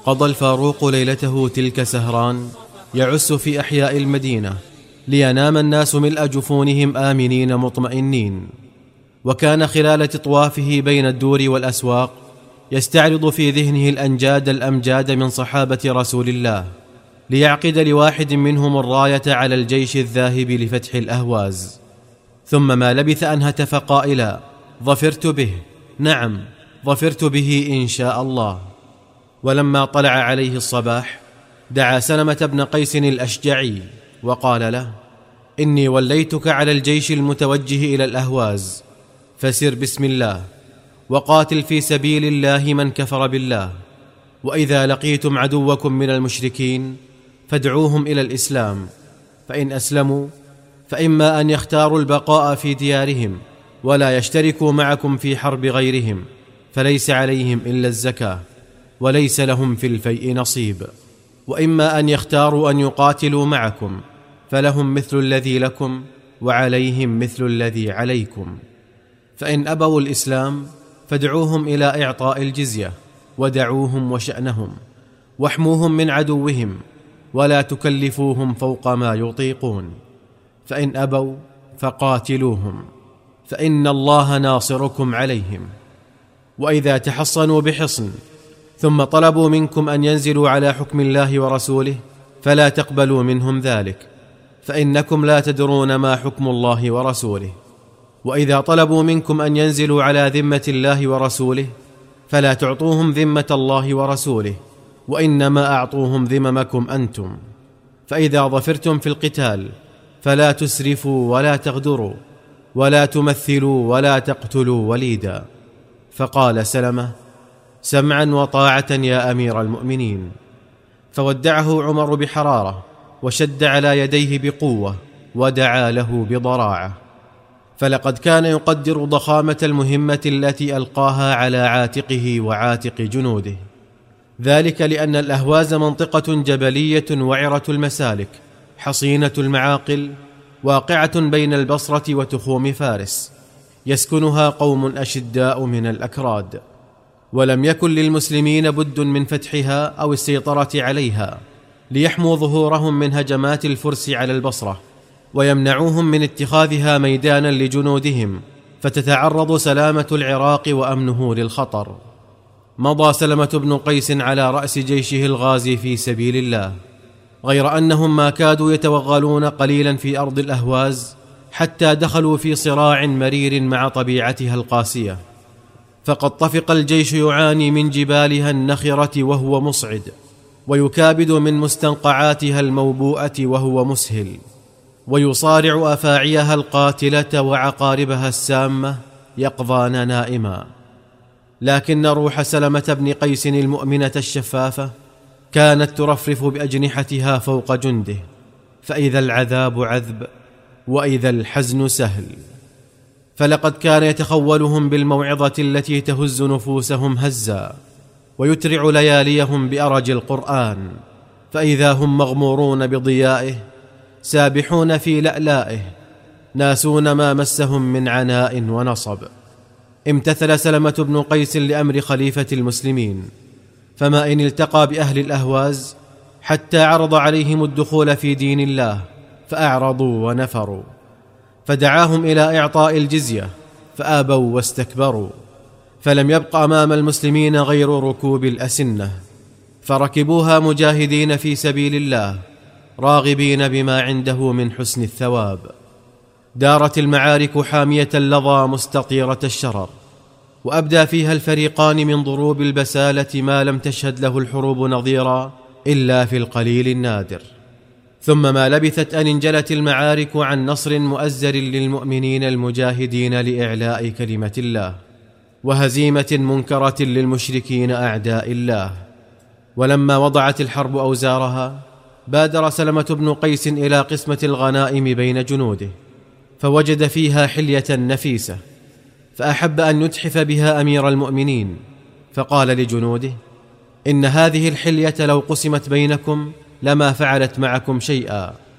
قضى الفاروق ليلته تلك سهران يعس في أحياء المدينة لينام الناس ملء جفونهم آمنين مطمئنين. وكان خلال تطوافه بين الدور والأسواق يستعرض في ذهنه الأنجاد الأمجاد من صحابة رسول الله ليعقد لواحد منهم الراية على الجيش الذاهب لفتح الأهواز. ثم ما لبث أن هتف قائلا: ظفرت به، نعم ظفرت به إن شاء الله. ولما طلع عليه الصباح دعا سلمة بن قيس الأشجعي وقال له: إني وليتك على الجيش المتوجه إلى الأهواز، فسر بسم الله وقاتل في سبيل الله من كفر بالله، وإذا لقيتم عدوكم من المشركين فادعوهم إلى الإسلام، فإن أسلموا فإما أن يختاروا البقاء في ديارهم ولا يشتركوا معكم في حرب غيرهم فليس عليهم إلا الزكاة وليس لهم في الفيء نصيب، وإما أن يختاروا أن يقاتلوا معكم فلهم مثل الذي لكم وعليهم مثل الذي عليكم. فإن أبوا الإسلام فادعوهم إلى إعطاء الجزية ودعوهم وشأنهم واحموهم من عدوهم ولا تكلفوهم فوق ما يطيقون، فإن أبوا فقاتلوهم فإن الله ناصركم عليهم. وإذا تحصنوا بحصن ثم طلبوا منكم أن ينزلوا على حكم الله ورسوله فلا تقبلوا منهم ذلك، فإنكم لا تدرون ما حكم الله ورسوله. وإذا طلبوا منكم أن ينزلوا على ذمة الله ورسوله فلا تعطوهم ذمة الله ورسوله، وإنما أعطوهم ذممكم أنتم. فإذا ظفرتم في القتال فلا تسرفوا ولا تغدروا ولا تمثلوا ولا تقتلوا وليدا. فقال سلمة: سمعا وطاعة يا أمير المؤمنين. فودعه عمر بحرارة وشد على يديه بقوة ودعا له بضراعة، فلقد كان يقدر ضخامة المهمة التي ألقاها على عاتقه وعاتق جنوده، ذلك لأن الأهواز منطقة جبلية وعرة المسالك حصينة المعاقل واقعة بين البصرة وتخوم فارس، يسكنها قوم أشداء من الأكراد، ولم يكن للمسلمين بد من فتحها أو السيطرة عليها ليحموا ظهورهم من هجمات الفرس على البصرة ويمنعوهم من اتخاذها ميدانا لجنودهم فتتعرض سلامة العراق وأمنه للخطر. مضى سلمة بن قيس على رأس جيشه الغازي في سبيل الله، غير أنهم ما كادوا يتوغلون قليلا في أرض الأهواز حتى دخلوا في صراع مرير مع طبيعتها القاسية، فقد طفق الجيش يعاني من جبالها النخرة وهو مصعد، ويكابد من مستنقعاتها الموبوءة وهو مسهل، ويصارع أفاعيها القاتلة وعقاربها السامة يقظان نائما. لكن روح سلمة بن قيس المؤمنة الشفافة كانت ترفرف بأجنحتها فوق جنده، فإذا العذاب عذب وإذا الحزن سهل. فلقد كان يتخولهم بالموعظة التي تهز نفوسهم هزا ويترع لياليهم بأرج القرآن، فإذا هم مغمورون بضيائه سابحون في لألائه ناسون ما مسهم من عناء ونصب. امتثل سلمة بن قيس لأمر خليفة المسلمين، فما إن التقى بأهل الأهواز حتى عرض عليهم الدخول في دين الله فأعرضوا ونفروا، فدعاهم إلى إعطاء الجزية فآبوا واستكبروا، فلم يبق أمام المسلمين غير ركوب الأسنة، فركبوها مجاهدين في سبيل الله راغبين بما عنده من حسن الثواب. دارت المعارك حامية اللظى مستطيرة الشرر، وأبدى فيها الفريقان من ضروب البسالة ما لم تشهد له الحروب نظيرا إلا في القليل النادر. ثم ما لبثت أن انجلت المعارك عن نصر مؤزر للمؤمنين المجاهدين لإعلاء كلمة الله، وهزيمة منكرة للمشركين أعداء الله. ولما وضعت الحرب أوزارها بادر سلمة بن قيس إلى قسمة الغنائم بين جنوده، فوجد فيها حلية نفيسة، فأحب أن يتحف بها أمير المؤمنين، فقال لجنوده: إن هذه الحلية لو قسمت بينكم لما فعلت معكم شيئا،